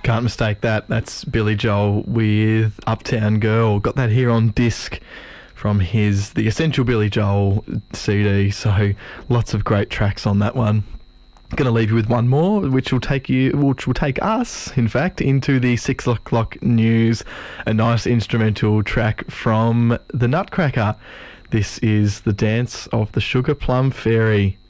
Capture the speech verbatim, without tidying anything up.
Can't mistake that. That's Billy Joel with Uptown Girl. Got that here on disc from his The Essential Billy Joel C D. So lots of great tracks on that one. Going to leave you with one more, which will take you, which will take us, in fact, into the six o'clock news. A nice instrumental track from the Nutcracker. This is The Dance of the Sugar Plum Fairy.